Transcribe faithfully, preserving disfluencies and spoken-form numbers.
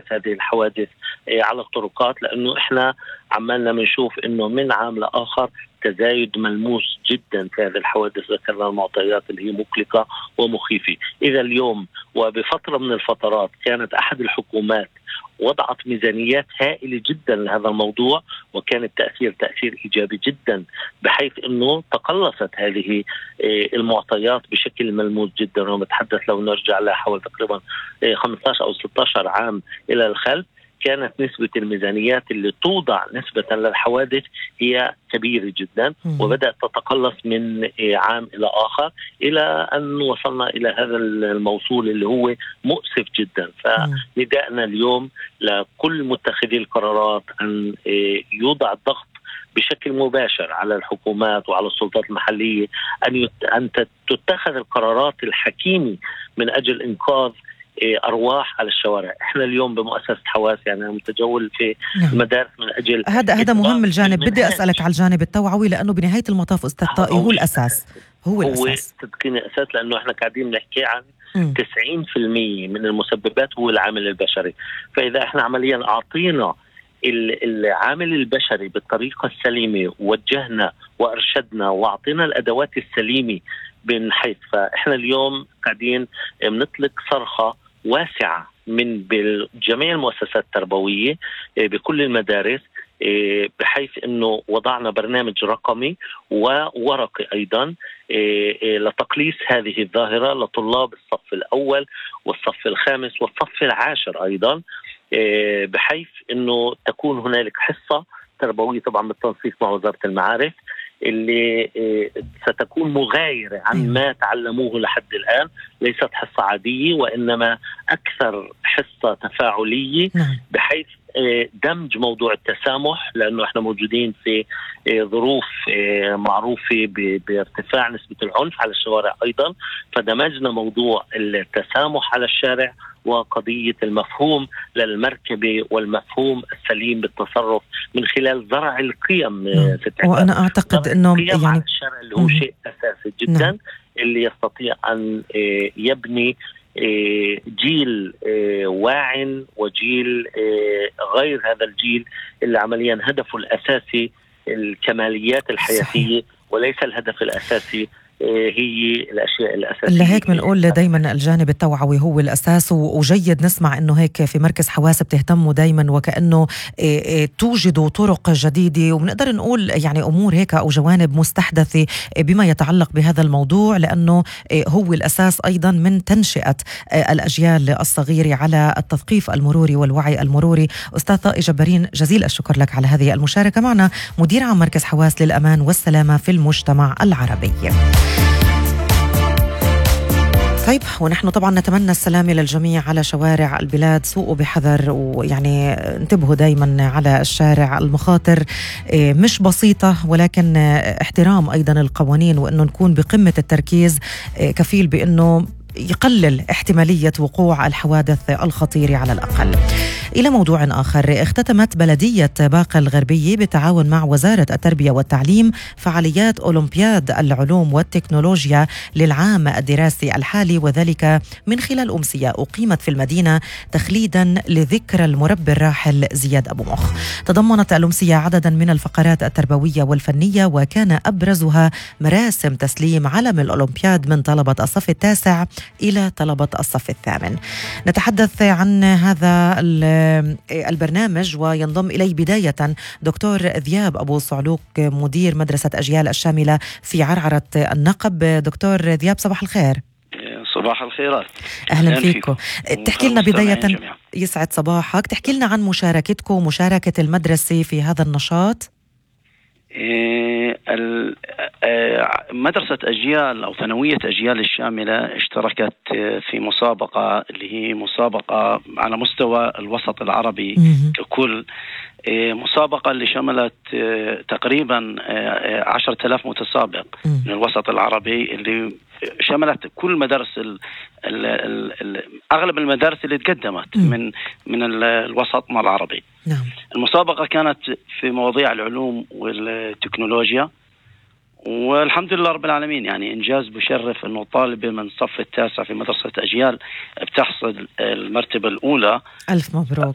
هذه الحوادث على الطرقات، لأنه إحنا عمالنا بنشوف إنه من عام لآخر تزايد ملموس جدا في هذه الحوادث. ذكرنا المعطيات اللي هي مقلقة ومخيفة. إذا اليوم وبفترة من الفترات كانت أحد الحكومات وضعت ميزانيات هائلة جدا لهذا الموضوع، وكان التأثير تأثير إيجابي جدا، بحيث أنه تقلصت هذه المعطيات بشكل ملموس جدا. ونتحدث لو نرجع لها حوالي تقريبا خمسة عشر أو ستة عشر عام إلى الخلف، كانت نسبة الميزانيات اللي توضع نسبة للحوادث هي كبيرة جدا، وبدأت تتقلص من عام إلى آخر إلى أن وصلنا إلى هذا الموصول اللي هو مؤسف جدا. فنداءنا اليوم لكل متخذي القرارات أن يوضع الضغط بشكل مباشر على الحكومات وعلى السلطات المحلية أن أن تتخذ القرارات الحكيمة من أجل إنقاذ أرواح على الشوارع. إحنا اليوم بمؤسسة حواس يعني متجول في نعم. المدارس من أجل هذا هذا مهم الجانب. بدي أسألك على الجانب التوعوي، لأنه بنهاية المطاف أستاذ طائي هو الأساس، هو الأساس تدقين الأساس، لأنه إحنا قاعدين نحكي عن تسعين بالمئة من المسببات هو العامل البشري. فإذا إحنا عمليا أعطينا العامل البشري بالطريقة السليمة، وجهنا وأرشدنا وأعطينا الأدوات السليمة من حيث، فإحنا اليوم قاعدين بنطلق صرخة واسعة من جميع المؤسسات التربوية بكل المدارس، بحيث أنه وضعنا برنامج رقمي وورقي أيضا لتقليص هذه الظاهرة لطلاب الصف الأول والصف الخامس والصف العاشر أيضا، بحيث أنه تكون هنالك حصة تربوية طبعا بالتنسيق مع وزارة المعارف اللي ستكون مغايرة عن ما تعلموه لحد الآن. ليست حصة عادية، وإنما أكثر حصة تفاعلية، بحيث دمج موضوع التسامح، لأنه إحنا موجودين في ظروف معروفة بارتفاع نسبة العنف على الشوارع أيضا، فدمجنا موضوع التسامح على الشارع وقضية المفهوم للمركبة والمفهوم السليم بالتصرف من خلال زرع القيم. في وأنا أعتقد أنه يعني على الشارع اللي هو شيء أساسي جدا. نعم. اللي يستطيع أن يبني جيل واع وجيل غير هذا الجيل اللي عمليا هدفه الأساسي الكماليات الحياتية. صحيح. وليس الهدف الأساسي هي الأشياء الأساسية. لهيك بنقول دايما الجانب التوعوي هو الأساس، وجيد نسمع أنه هيك في مركز حواس بتهتموا دايما، وكأنه توجدوا طرق جديدة، وبنقدر نقول يعني أمور هيك أو جوانب مستحدثة بما يتعلق بهذا الموضوع، لأنه هو الأساس أيضا من تنشئة الأجيال الصغيرة على التثقيف المروري والوعي المروري. أستاذ طائي جبارين، جزيل الشكر لك على هذه المشاركة معنا، مدير عام مركز حواس للأمان والسلامة في المجتمع العربي. طيب، ونحن طبعا نتمنى السلامة للجميع على شوارع البلاد. سوقوا بحذر، ويعني انتبهوا دايما على الشارع. المخاطر مش بسيطة، ولكن احترام أيضا القوانين وأنه نكون بقمة التركيز كفيل بأنه يقلل احتمالية وقوع الحوادث الخطيرة على الأقل. إلى موضوع آخر، اختتمت بلدية باقة الغربية بالتعاون مع وزارة التربية والتعليم فعاليات أولمبياد العلوم والتكنولوجيا للعام الدراسي الحالي، وذلك من خلال أمسية أقيمت في المدينة تخليدا لذكرى المربي الراحل زياد أبو مخ. تضمنت الأمسية عددا من الفقرات التربوية والفنية، وكان أبرزها مراسم تسليم علم الأولمبياد من طلبة الصف التاسع إلى طلبة الصف الثامن. نتحدث عن هذا البرنامج وينضم إلي بداية دكتور ذياب أبو صعلوك، مدير مدرسة أجيال الشاملة في عرعرة النقب. دكتور ذياب، صباح الخير. صباح الخيرات، أهلا فيكم. تحكي لنا بداية، يسعد صباحك، تحكي لنا عن مشاركتكم ومشاركة المدرسة في هذا النشاط. مدرسة أجيال أو ثانوية أجيال الشاملة اشتركت في مسابقة اللي هي مسابقة على مستوى الوسط العربي ككل، مسابقة اللي شملت تقريبا عشرة آلاف متسابق من الوسط العربي، اللي شملت كل مدارس ال ال ال أغلب المدارس اللي تقدمت من من الوسطنا العربي. نعم. المسابقة كانت في مواضيع العلوم والتكنولوجيا، والحمد لله رب العالمين، يعني إنجاز بشرف أنه طالبة من الصف التاسع في مدرسة أجيال بتحصل المرتبة الأولى. ألف مبروك.